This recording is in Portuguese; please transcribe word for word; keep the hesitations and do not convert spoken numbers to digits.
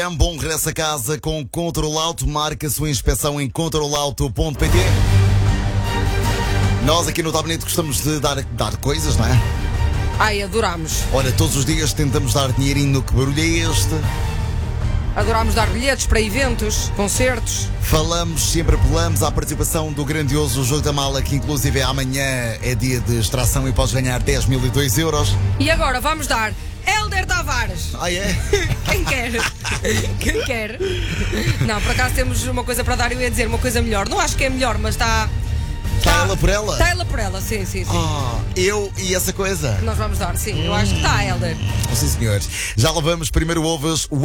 É um bom regresso a casa com Control Auto. Marca a sua inspeção em control auto ponto pt. Nós aqui no Tá Bonito gostamos de dar, dar coisas, não é? Ai, adorámos. Olha, todos os dias tentamos dar dinheirinho no que barulho é este. Adorámos dar bilhetes para eventos, concertos. Falamos, sempre apelamos à participação do grandioso Jogo da Mala, que inclusive amanhã é dia de extração e podes ganhar dez mil e dois euros. E agora vamos dar Hélder Tavares. Ah, é? Quem quer? Quem quer? Não, por acaso temos uma coisa para dar e eu ia dizer uma coisa melhor. Não acho que é melhor, mas está... Está ela por ela? Está ela por ela, sim, sim, sim. Ah, eu e essa coisa? Nós vamos dar, sim. Eu acho que está, Hélder. Sim, senhores. Já lá vamos. Primeiro ouves